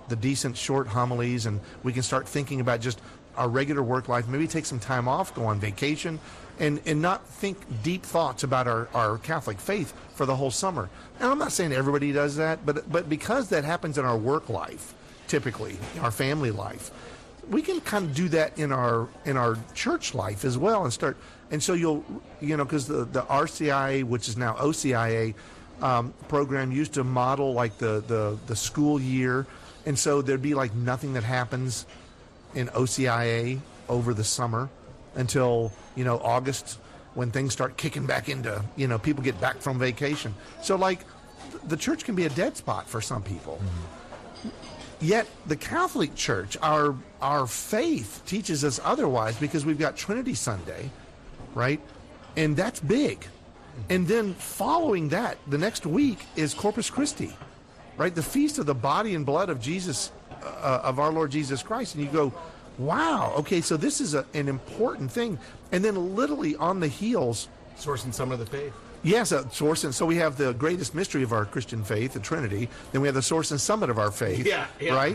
the decent short homilies, and we can start thinking about just our regular work life, maybe take some time off, go on vacation, and not think deep thoughts about our Catholic faith for the whole summer. And I'm not saying everybody does that, but because that happens in our work life, typically, our family life, we can kind of do that in our church life as well, and so because the RCIA, which is now OCIA, program used to model like the school year, and so there'd be like nothing that happens in OCIA over the summer until August, when things start kicking back into, people get back from vacation. So like the church can be a dead spot for some people. Mm-hmm. Yet the Catholic Church, our faith teaches us otherwise, because we've got Trinity Sunday, right? And that's big. And then following that, the next week is Corpus Christi, right? The feast of the body and blood of Jesus, of our Lord Jesus Christ. And you go, wow, okay, so this is an important thing. And then literally on the heels... Source and Summit of the Faith. Yes, source. And so we have the greatest mystery of our Christian faith, the Trinity. Then we have the source and summit of our faith, right?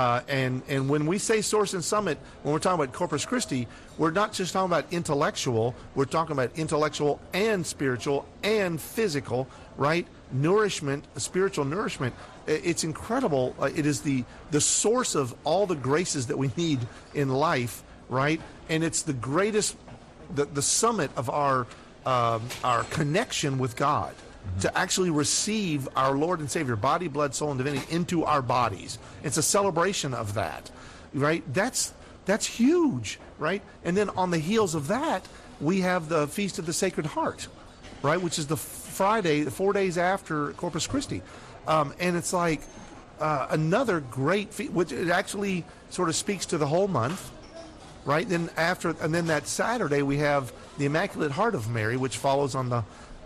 And when we say source and summit, when we're talking about Corpus Christi, we're not just talking about intellectual. We're talking about intellectual and spiritual and physical, right? Nourishment, spiritual nourishment. It's incredible. It is the source of all the graces that we need in life, right? And it's the greatest, the summit of our connection with God, mm-hmm. to actually receive our Lord and Savior, body, blood, soul, and divinity into our bodies. It's a celebration of that, right? That's huge, right? And then on the heels of that, we have the Feast of the Sacred Heart, right? Which is the Friday, 4 days after Corpus Christi. And it's like another great feast, which it actually sort of speaks to the whole month, right? Then then that Saturday we have the Immaculate Heart of Mary, which follows on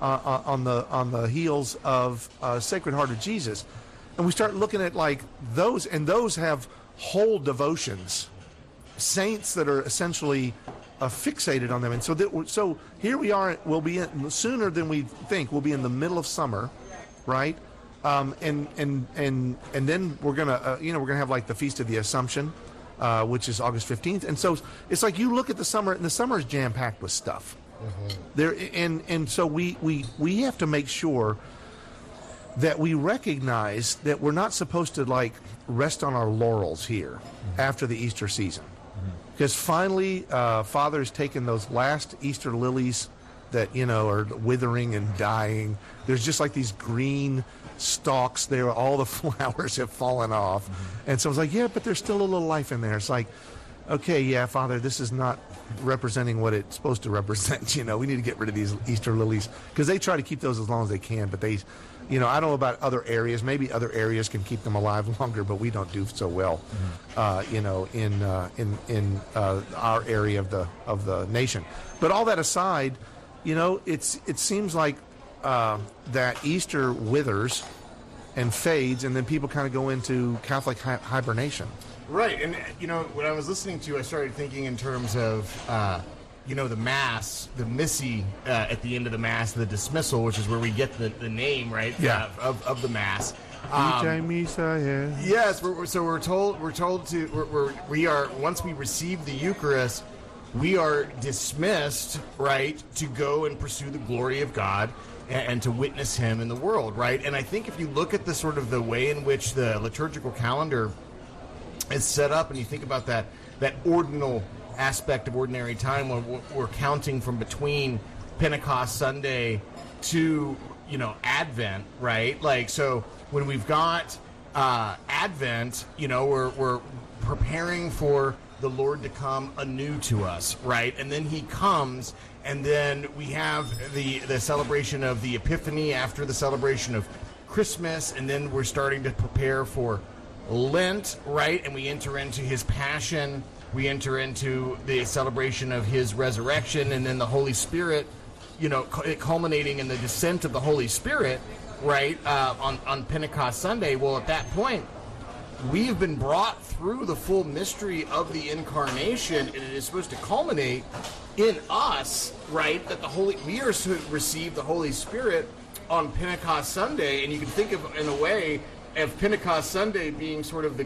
the heels of Sacred Heart of Jesus, and we start looking at like those, and those have whole devotions, saints that are essentially fixated on them, and so here we are. We'll be sooner than we think. We'll be in the middle of summer, right? And then we're gonna have like the Feast of the Assumption, which is August 15th. And so it's like you look at the summer, and the summer is jam-packed with stuff. Mm-hmm. And so we have to make sure that we recognize that we're not supposed to like rest on our laurels here, mm-hmm. after the Easter season. Because finally, Father has taken those last Easter lilies that, are withering and dying. There's just like these green stalks there. All the flowers have fallen off. Mm-hmm. And so it's like, yeah, but there's still a little life in there. It's like, okay, yeah, Father, this is not representing what it's supposed to represent. We need to get rid of these Easter lilies, because they try to keep those as long as they can. But they, I don't know about other areas. Maybe other areas can keep them alive longer, but we don't do so well, mm-hmm. In our area of the nation. But all that aside, it seems like that Easter withers and fades, and then people kind of go into Catholic hibernation. Right, and when I was listening to you, I started thinking in terms of the Mass, the Missy at the end of the Mass, the dismissal, which is where we get the name, right? Yeah. Of the Mass. Yes, we're told to we are once we receive the Eucharist, we are dismissed, right, to go and pursue the glory of God and to witness Him in the world, right? And I think if you look at the sort of the way in which the liturgical calendar is set up, and you think about that ordinal aspect of ordinary time, when we're counting from between Pentecost Sunday to Advent, right? Like, so when we've got Advent, we're preparing for the Lord to come anew to us, right? And then He comes, and then we have the celebration of the Epiphany after the celebration of Christmas, and then we're starting to prepare for Lent, right? And we enter into His Passion, we enter into the celebration of His resurrection, and then the Holy Spirit, culminating in the descent of the Holy Spirit, right, on Pentecost Sunday. Well, at that point, we have been brought through the full mystery of the Incarnation, and it is supposed to culminate in us, right, that we are to receive the Holy Spirit on Pentecost Sunday. And you can think of, in a way, of Pentecost Sunday being sort of the